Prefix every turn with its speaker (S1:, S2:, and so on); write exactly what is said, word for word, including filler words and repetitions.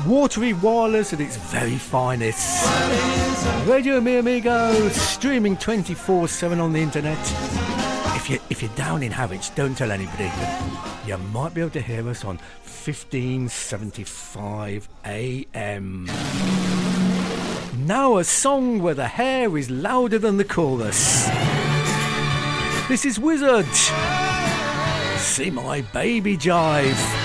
S1: Watery Wireless at its very finest. Radio Mi Amigo, streaming twenty-four seven on the internet. If, you, if you're down in Harwich, don't tell anybody. You might be able to hear us on fifteen seventy-five A M. Now a song where the hair is louder than the chorus. This is Wizard. See My Baby Jive.